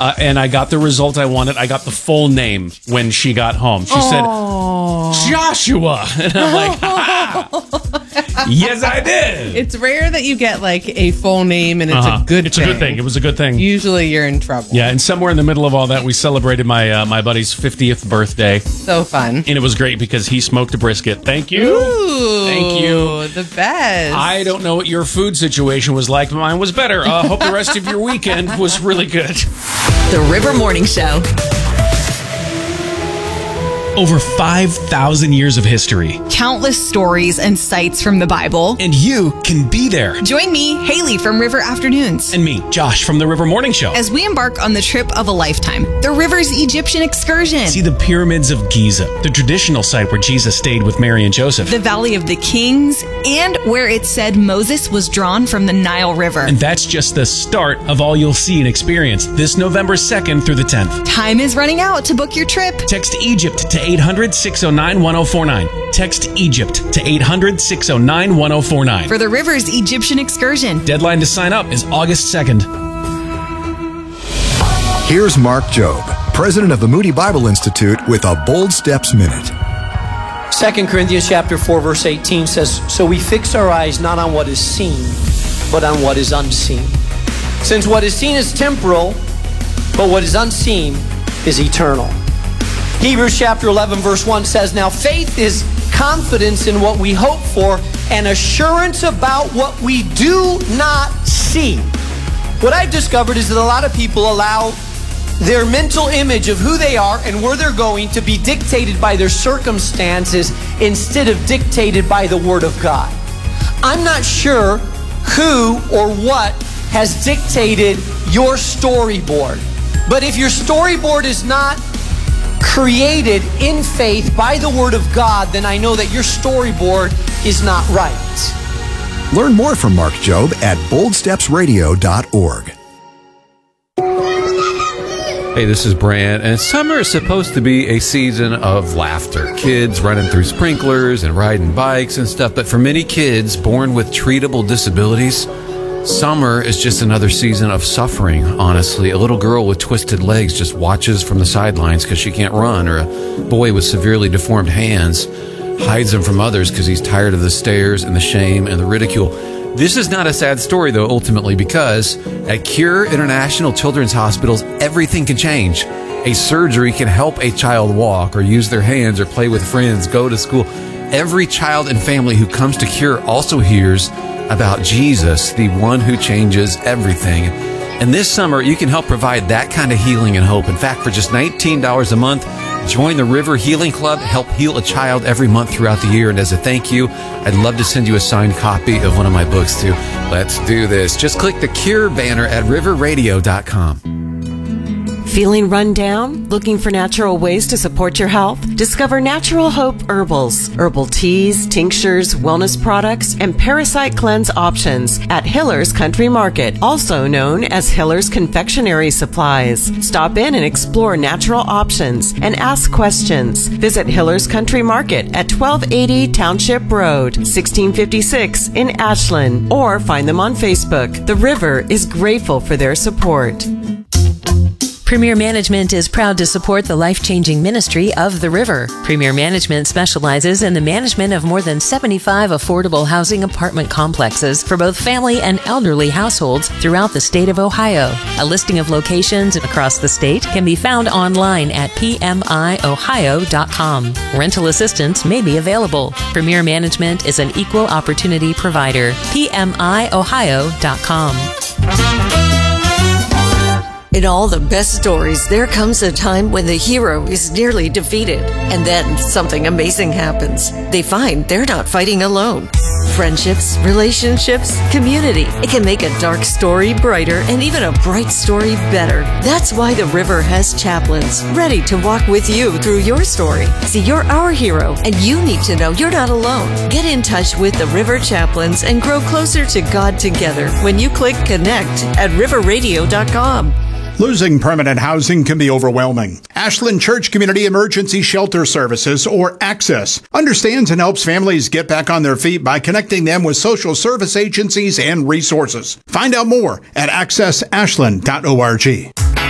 and I got the result I wanted. I got the full name when she got home. She said, Joshua. And I'm like, yes, I did. It's rare that you get like a full name and it's a good thing. It's a good thing. It was a good thing. Usually you're in trouble. Yeah, and somewhere in the middle of all that, we celebrated my buddy's 50th birthday. So fun. And it was great because he smoked a brisket. Thank you. Ooh, thank you. The best. I don't know what your food situation was like, but mine was better. Hope the rest of your weekend was really good. The River Morning Show. Over 5,000 years of history. Countless stories and sites from the Bible. And you can be there. Join me, Haley from River Afternoons. And me, Josh from the River Morning Show. As we embark on the trip of a lifetime, the River's Egyptian excursion. See the pyramids of Giza, the traditional site where Jesus stayed with Mary and Joseph. The Valley of the Kings, and where it said Moses was drawn from the Nile River. And that's just the start of all you'll see and experience this November 2nd through the 10th. Time is running out to book your trip. Text Egypt to 800-609-1049. Text Egypt to 800-609-1049. For the River's Egyptian excursion. Deadline to sign up is August 2nd. Here's Mark Jobe, president of the Moody Bible Institute, with a Bold Steps Minute. 2 Corinthians chapter 4, verse 18 says, "So we fix our eyes not on what is seen, but on what is unseen. Since what is seen is temporal, but what is unseen is eternal." Hebrews chapter 11, verse 1 says, "Now faith is confidence in what we hope for and assurance about what we do not see." What I've discovered is that a lot of people allow their mental image of who they are and where they're going to be dictated by their circumstances instead of dictated by the Word of God. I'm not sure who or what has dictated your storyboard, but if your storyboard is not created in faith by the Word of God, then I know that your storyboard is not right. Learn more from Mark Jobe at boldstepsradio.org. Hey, this is Brant, and summer is supposed to be a season of laughter. Kids running through sprinklers and riding bikes and stuff, but for many kids born with treatable disabilities, summer is just another season of suffering, honestly. A little girl with twisted legs just watches from the sidelines because she can't run, or a boy with severely deformed hands hides them from others because he's tired of the stares and the shame and the ridicule. This is not a sad story, though, ultimately, because at Cure International Children's Hospitals, everything can change. A surgery can help a child walk or use their hands or play with friends, go to school. Every child and family who comes to Cure also hears about Jesus, the one who changes everything. And this summer, you can help provide that kind of healing and hope. In fact, for just $19 a month, join the River Healing Club, help heal a child every month throughout the year. And as a thank you, I'd love to send you a signed copy of one of my books too. Let's do this. Just click the Cure banner at riverradio.com. Feeling run down? Looking for natural ways to support your health? Discover Natural Hope Herbals, herbal teas, tinctures, wellness products, and parasite cleanse options at Hiller's Country Market, also known as Hiller's Confectionery Supplies. Stop in and explore natural options and ask questions. Visit Hiller's Country Market at 1280 Township Road, 1656 in Ashland, or find them on Facebook. The River is grateful for their support. Premier Management is proud to support the life-changing ministry of The River. Premier Management specializes in the management of more than 75 affordable housing apartment complexes for both family and elderly households throughout the state of Ohio. A listing of locations across the state can be found online at pmiohio.com. Rental assistance may be available. Premier Management is an equal opportunity provider. pmiohio.com. In all the best stories, there comes a time when the hero is nearly defeated, and then something amazing happens. They find they're not fighting alone. Friendships, relationships, community. It can make a dark story brighter and even a bright story better. That's why the River has chaplains ready to walk with you through your story. See, you're our hero, and you need to know you're not alone. Get in touch with the River Chaplains and grow closer to God together when you click connect at riverradio.com. Losing permanent housing can be overwhelming. Ashland Church Community Emergency Shelter Services, or ACCESS, understands and helps families get back on their feet by connecting them with social service agencies and resources. Find out more at accessashland.org.